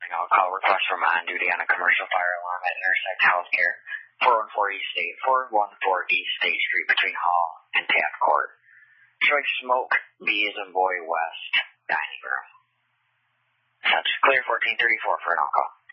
I'll call request from on-duty on a commercial fire alarm at Intersect Healthcare, 414 East State Street between Hall and Taft Court. Showing smoke, B as in boy, west, dining room. That's clear 1434 for an on-call.